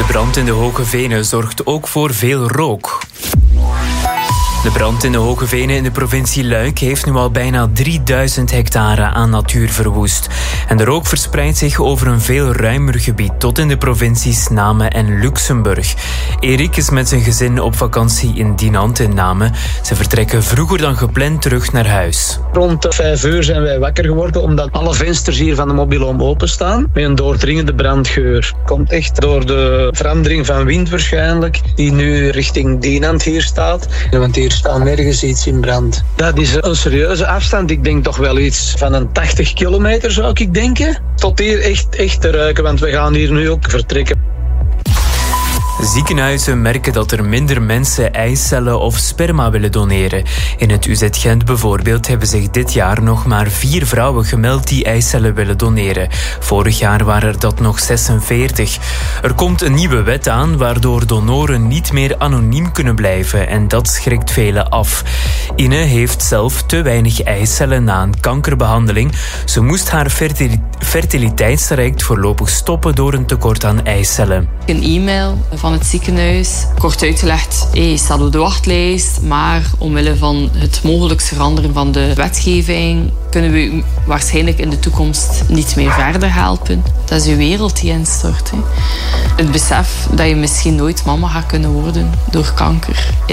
brand in de Hoge Venen zorgt ook voor veel rook. De brand in de Hoge Venen in de provincie Luik heeft nu al bijna 3000 hectare aan natuur verwoest. En de rook verspreidt zich over een veel ruimer gebied tot in de provincies Namen en Luxemburg. Erik is met zijn gezin op vakantie in Dinant in Namen. Ze vertrekken vroeger dan gepland terug naar huis. Rond 5 uur zijn wij wakker geworden omdat alle vensters hier van de mobiloom openstaan met een doordringende brandgeur. Komt echt door de verandering van wind waarschijnlijk, die nu richting Dinant hier staat. Want hier staat nergens iets in brand. Dat is een serieuze afstand. Ik denk toch wel iets van een 80 kilometer zou ik denken. Tot hier echt te ruiken, want we gaan hier nu ook vertrekken. Ziekenhuizen merken dat er minder mensen eicellen of sperma willen doneren. In het UZ Gent bijvoorbeeld hebben zich dit jaar nog maar 4 vrouwen gemeld die eicellen willen doneren. Vorig jaar waren er dat nog 46. Er komt een nieuwe wet aan waardoor donoren niet meer anoniem kunnen blijven en dat schrikt velen af. Ine heeft zelf te weinig eicellen na een kankerbehandeling. Ze moest haar fertiliteitstraject voorlopig stoppen door een tekort aan eicellen. Een e-mail van het ziekenhuis, kort uitgelegd, je staat op de wachtlijst, maar omwille van het mogelijk veranderen van de wetgeving kunnen we u waarschijnlijk in de toekomst niet meer verder helpen. Dat is uw wereld die instort. Het besef dat je misschien nooit mama gaat kunnen worden door kanker